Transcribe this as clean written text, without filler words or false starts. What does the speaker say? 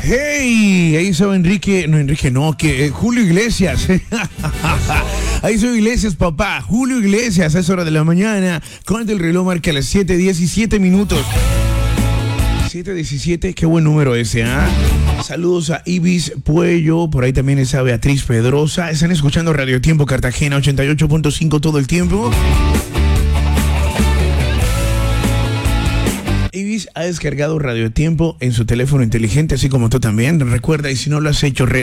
Hey, ahí soy Julio Iglesias. Ahí soy Iglesias, papá. Julio Iglesias, a esa hora de la mañana. Cuando el reloj marca las 7:17 minutos. 7:17, qué buen número ese, ¿ah? Saludos a Ibis Puello, por ahí también está Beatriz Pedrosa. Están escuchando Radio Tiempo Cartagena 88.5 todo el tiempo. Ibis ha descargado Radio Tiempo en su teléfono inteligente, así como tú también. Recuerda, y si no lo has hecho,